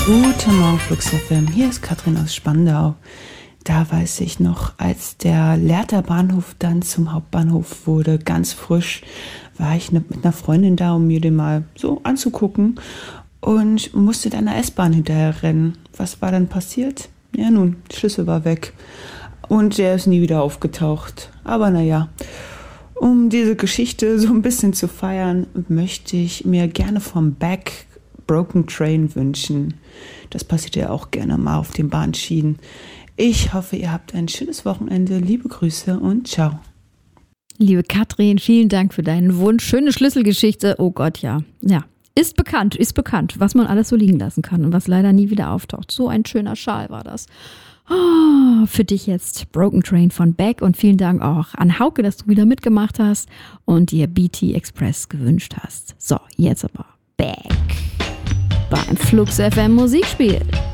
Guten Morgen, Flux FM. Hier ist Katrin aus Spandau. Da weiß ich noch, als der Lehrter Bahnhof dann zum Hauptbahnhof wurde, ganz frisch, war ich mit einer Freundin da, um mir den mal so anzugucken und musste dann der S-Bahn hinterher rennen. Was war dann passiert? Ja nun, Schlüssel war weg und der ist nie wieder aufgetaucht. Aber naja, um diese Geschichte so ein bisschen zu feiern, möchte ich mir gerne vom Beck Broken Train wünschen. Das passiert ja auch gerne mal auf den Bahnschienen. Ich hoffe, ihr habt ein schönes Wochenende. Liebe Grüße und ciao. Liebe Katrin, vielen Dank für deinen Wunsch. Schöne Schlüsselgeschichte. Oh Gott, ja. Ja, ist bekannt, was man alles so liegen lassen kann und was leider nie wieder auftaucht. So ein schöner Schal war das. Oh, für dich jetzt Broken Train von Beck und vielen Dank auch an Hauke, dass du wieder mitgemacht hast und dir BT Express gewünscht hast. So, jetzt aber Beck beim Flux FM Musikspiel.